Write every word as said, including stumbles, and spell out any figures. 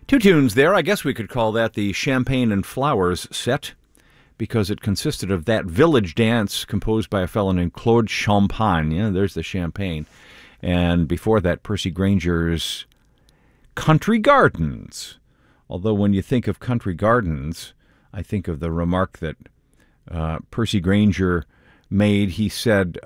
Two tunes there. I guess we could call that the Champagne and Flowers set, because it consisted of That Village Dance, composed by a fellow named Claude Champagne. Yeah, there's the champagne. And before that, Percy Grainger's Country Gardens. Although when you think of Country Gardens, I think of the remark that uh, Percy Grainger made. He said,